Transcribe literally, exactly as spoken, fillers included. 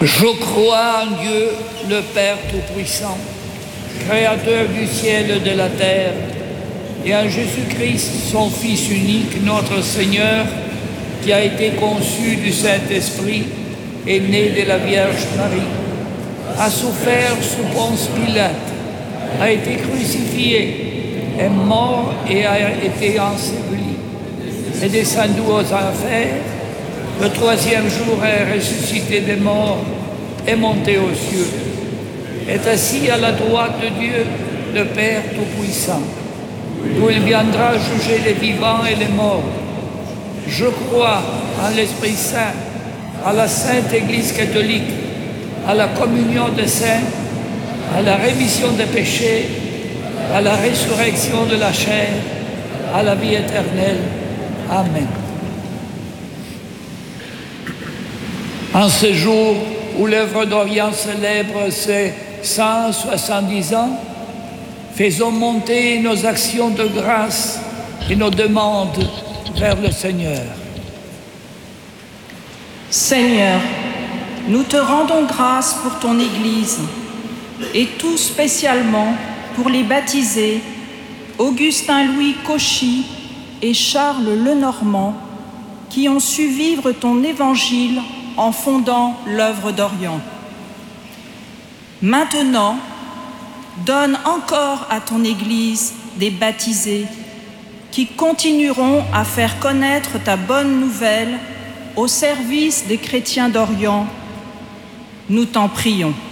Je crois en Dieu, le Père Tout-Puissant, Créateur du ciel et de la terre, et en Jésus-Christ, son Fils unique, notre Seigneur, qui a été conçu du Saint-Esprit et né de la Vierge Marie, a souffert sous Ponce Pilate, a été crucifié, est mort et a été enseveli, est descendu aux enfers, le troisième jour est ressuscité des morts, est monté aux cieux, est assis à la droite de Dieu, le Père Tout-Puissant, d'où il viendra juger les vivants et les morts. Je crois en l'Esprit Saint, à la Sainte Église catholique, à la communion des saints, à la rémission des péchés, à la résurrection de la chair, à la vie éternelle. Amen. En ce jour où l'œuvre d'Orient célèbre ses cent soixante-dix ans, faisons monter nos actions de grâce et nos demandes vers le Seigneur. Seigneur, nous te rendons grâce pour ton Église et tout spécialement pour les baptisés Augustin-Louis Cauchy et Charles Lenormand qui ont su vivre ton évangile en fondant l'œuvre d'Orient. Maintenant, donne encore à ton Église des baptisés qui continueront à faire connaître ta bonne nouvelle au service des chrétiens d'Orient. Nous t'en prions.